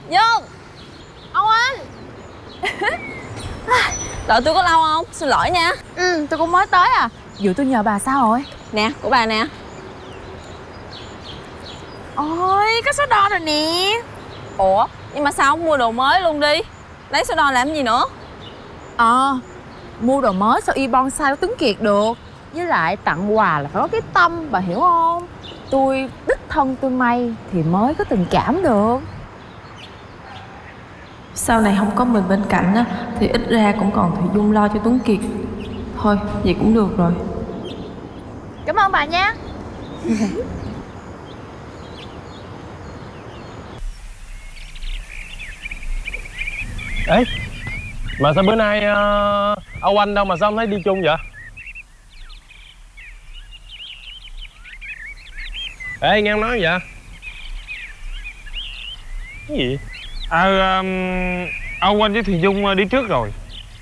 Dương. Ông anh. Đợi tôi có lâu không? Xin lỗi nha. Ừ, tôi cũng mới tới à. Vụ tôi nhờ bà sao rồi? Nè, của bà nè. Ôi, có số đo rồi nè. Ủa, nhưng mà sao không mua đồ mới luôn đi? Lấy số đo làm gì nữa? Mua đồ mới sao y bonsai có Tuấn Kiệt được. Với lại tặng quà là phải có cái tâm, bà hiểu không? Tôi đích thân tôi may thì mới có tình cảm được. Sau này không có mình bên cạnh á, thì ít ra cũng còn Thùy Dung lo cho Tuấn Kiệt. Thôi, vậy cũng được rồi. Cảm ơn bà nha. Ê, mà sao bữa nay ông anh đâu mà sao không thấy đi chung vậy? Ê, nghe ông nói vậy? Cái gì? Ông anh với Thùy Dung đi trước rồi.